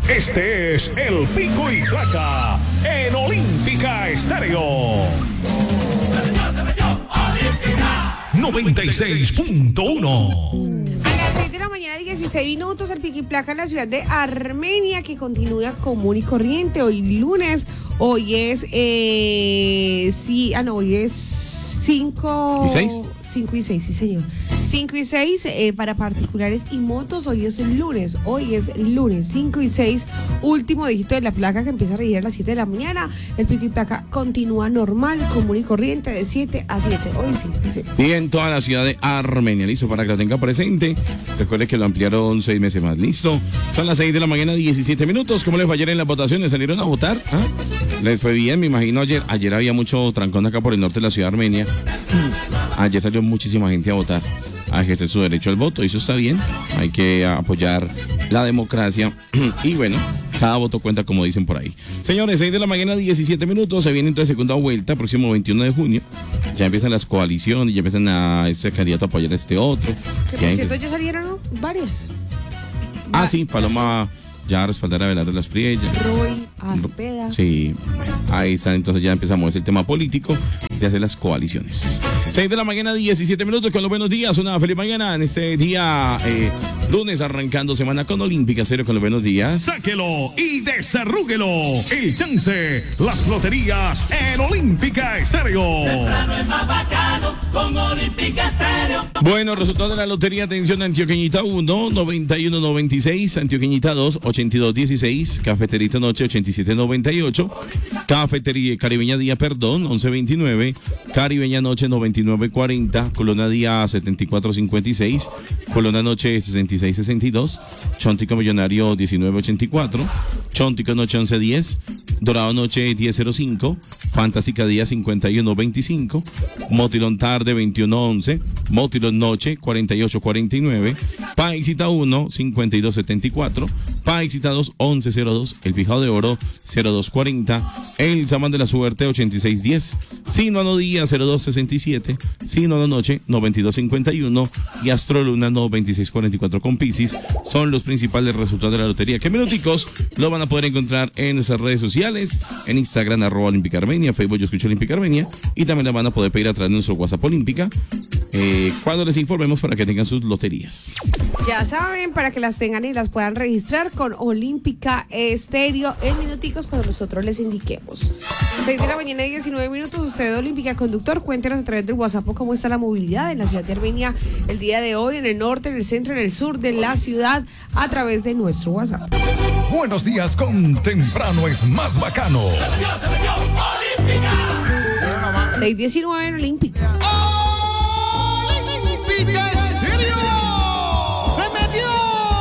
Este es el Pico y Placa en Olímpica Estéreo. 96.1. A las 6 de la mañana, 16 minutos, el Pico y Placa en la ciudad de Armenia, que continúa común y corriente. Hoy lunes, hoy es, hoy es 5 ¿Y 6? 5 y 6, sí señor. 5 y 6 para particulares y motos. Hoy es lunes, 5 y 6, último dígito de la placa que empieza a regir a las 7 de la mañana. El Pico y Placa continúa normal, común y corriente de 7 a 7. Hoy 5 y 6. Y en toda la ciudad de Armenia, listo, para que lo tenga presente. Recuerde que lo ampliaron 6 meses más, listo. Son las 6 de la mañana, 17 minutos. ¿Cómo les fue ayer en las votaciones? ¿Salieron a votar? ¿Ah? Les fue bien, me imagino ayer. Ayer había mucho trancón acá por el norte de la ciudad de Armenia. Ayer salió muchísima gente a votar, a ejercer su derecho al voto, y eso está bien. Hay que apoyar la democracia y bueno, cada voto cuenta, como dicen por ahí. Señores, 6 de la mañana, 17 minutos, se viene entonces segunda vuelta, próximo 21 de junio. Ya empiezan las coaliciones, ya empiezan a este candidato a apoyar a este otro. Que por cierto ya salieron varias. Sí, Paloma ya respaldará a Abelardo Las Priella. Roy, Aspeda. Sí, ahí está, entonces ya empezamos el tema político de hacer las coaliciones. 6 de la mañana, 17 minutos, con los buenos días. Una feliz mañana en este día lunes, arrancando semana con Olímpica Estéreo, con los buenos días. Sáquelo y desarrúguelo. El chance, las loterías en Olímpica Estéreo. Temprano es más bacano con Olímpica Estéreo. Bueno, resultado de la lotería, atención, Antioqueñita 1, 91.96, Antioqueñita 2, 82.16, Cafeterita Noche 87.98, Cafetería Caribeña Día, 11.29, Caribeña Noche 99.40, Colona Día 74.56, Colona Noche 66.62, Chontico Millonario 19.84, Chontico Noche 11.10, Dorado Noche 10.05, Fantástica Día 51.25, Motilón Tarde 21.11, Motilón Noche 48.49, Paisita 1 52.74, Paisita 2 11.02, El Fijado de Oro 02.40, El Samán de la Suerte 86.10, Sinuano Día 02.67, Sinuano Noche 92.51 y Astro Luna 26.44 con Piscis. Son los principales resultados de la lotería. ¿Qué minuticos lo van a poder encontrar en nuestras redes sociales? En Instagram, @Olímpica Armenia, Facebook Yo Escucho Olímpica Armenia, y también la van a poder pedir a través de nuestro WhatsApp Olímpica cuando les informemos para que tengan sus loterías. Ya saben, para que las tengan y las puedan registrar con Olímpica Estéreo en minuticos cuando nosotros les indiquemos. 6 de la mañana, 19 minutos. Usted, Olímpica Conductor, cuéntenos a través del WhatsApp cómo está la movilidad en la ciudad de Armenia el día de hoy, en el norte, en el centro, en el sur de la ciudad, a través de nuestro WhatsApp. Buenos días con Temprano es más bacano. 6:19 en Olímpica.